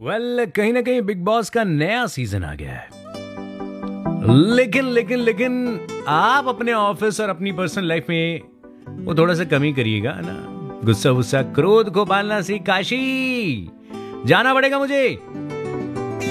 कहीं ना कहीं बिग बॉस का नया सीजन आ गया है। लेकिन आप अपने ऑफिस और अपनी पर्सनल लाइफ में वो थोड़ा सा कमी करिएगा ना। गुस्सा क्रोध को पालना सीख काशी। जाना पड़ेगा मुझे।